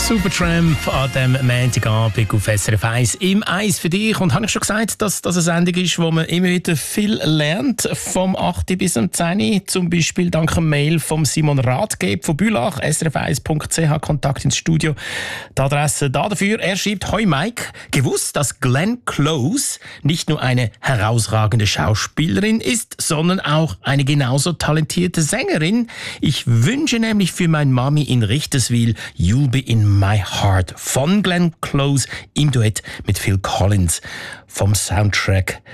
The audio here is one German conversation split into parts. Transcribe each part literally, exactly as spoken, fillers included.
Supertramp an dem Montagabend auf S R F eins im Eis für dich. Und habe ich schon gesagt, dass das eine Sendung ist, wo man immer wieder viel lernt, vom acht bis zum zehn. Zum Beispiel dank einem Mail von Simon Rathgeb von Bülach, s r f eins punkt c h, Kontakt ins Studio. Die Adresse da dafür. Er schreibt: Hoi Mike, gewusst, dass Glenn Close nicht nur eine herausragende Schauspielerin ist, sondern auch eine genauso talentierte Sängerin. Ich wünsche nämlich für mein Mami in Richterswil You'll Be in My Heart von Glenn Close im Duett mit Phil Collins vom Soundtrack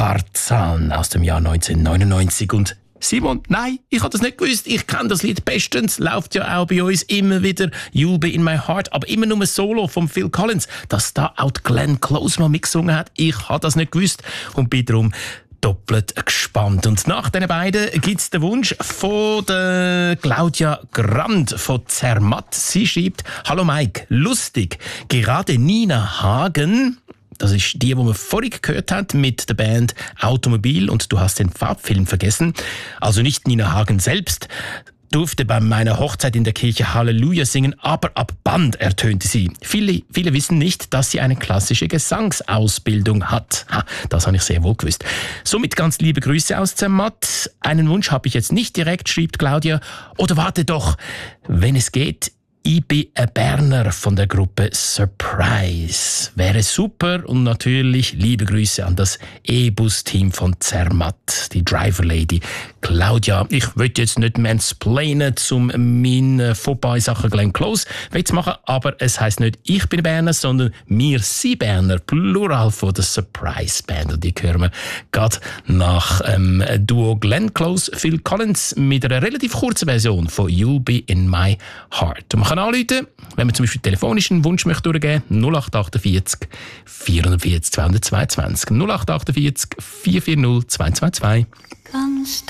Tarzan aus dem Jahr neunzehnhundertneunundneunzig. Und Simon, nein, ich habe das nicht gewusst. Ich kenne das Lied bestens. Läuft ja auch bei uns immer wieder You'll Be in My Heart. Aber immer nur ein Solo von Phil Collins. Dass da auch Glenn Close mal mitgesungen hat, ich habe das nicht gewusst. Und bin darum doppelt gespannt. Und nach den beiden gibt es den Wunsch von der Claudia Grand von Zermatt. Sie schreibt: Hallo Mike, lustig. Gerade Nina Hagen, das ist die, die wir vorhin gehört haben, mit der Band Automobil, und du hast den Farbfilm vergessen. Also nicht Nina Hagen selbst durfte bei meiner Hochzeit in der Kirche Halleluja singen, aber ab Band ertönte sie. Viele, viele wissen nicht, dass sie eine klassische Gesangsausbildung hat. Ha, das habe ich sehr wohl gewusst. Somit ganz liebe Grüße aus Zermatt. Einen Wunsch habe ich jetzt nicht direkt, schreibt Claudia. Oder warte doch, wenn es geht, ich bin ein Berner von der Gruppe Surprise. Wäre super. Und natürlich liebe Grüße an das E-Bus-Team von Zermatt, die Driver Lady Claudia. Ich will jetzt nicht mansplainen, um meine Fauxpas in Sachen Glenn Close zu machen, aber es heisst nicht, ich bin Berner, sondern wir sind Berner, Plural von der Surprise Band. Und die hören wir gerade nach ähm, Duo Glenn Close, Phil Collins mit einer relativ kurzen Version von You'll Be in My Heart. Und man kann anrufen, wenn man zum Beispiel telefonisch einen Wunsch möchte durchgeben, null acht achtundvierzig vierundvierzig zweihundertzweiundzwanzig null acht achtundvierzig vier vier null zwei zwei zwei. Ganz